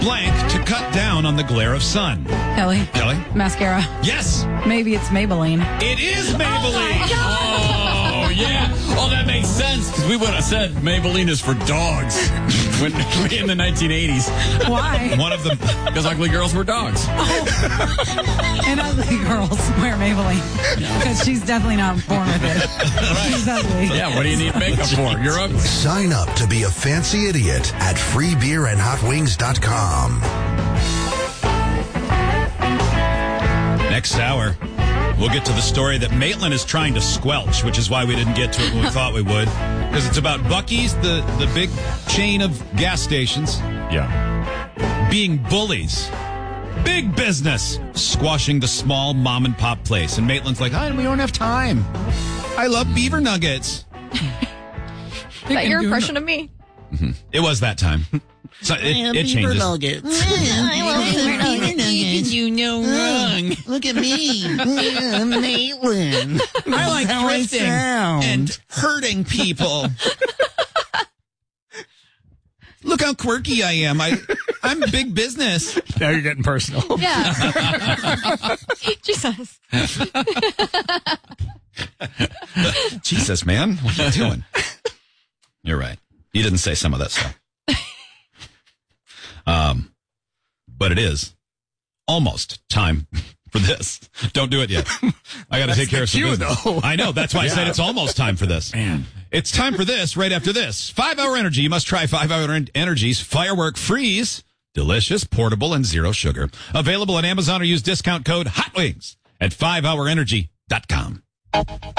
blank to cut down on the glare of sun. Kelly. Mascara. Yes. Maybe it's Maybelline. It is Maybelline. Oh, yeah. Oh, that makes sense, because we would have said Maybelline is for dogs when in the 1980s. Why? One of them. Because ugly girls were dogs. And ugly girls wear Maybelline. Because she's definitely not born with it. She's ugly. Yeah, what do you need makeup for? You're ugly. Sign up to be a fancy idiot at freebeerandhotwings.com. Next hour, we'll get to the story that Maitland is trying to squelch, which is why we didn't get to it when we thought we would. Because it's about Buc-ee's, the big chain of gas stations, being bullies. Big business squashing the small mom and pop place. And Maitland's like, we don't have time. I love beaver nuggets. Is that your impression of me? Mm-hmm. It was that time. So it changes. Nuggets. I love beaver nuggets. You know wrong. Look at me. I'm Maitland. I like how thrifting and hurting people. Look how quirky I am. I'm big business. Now you're getting personal. Yeah. Jesus. Jesus, man. What are you doing? You're right. You didn't say some of that stuff. But it is almost time for this. Don't do it yet. I got to take care of some business. Though. I know. That's why I said it's almost time for this. Man. It's time for this right after this. 5 Hour Energy. You must try 5 Hour Energy's Firework Freeze. Delicious, portable, and zero sugar. Available on Amazon or use discount code HOTWINGS at 5hourenergy.com.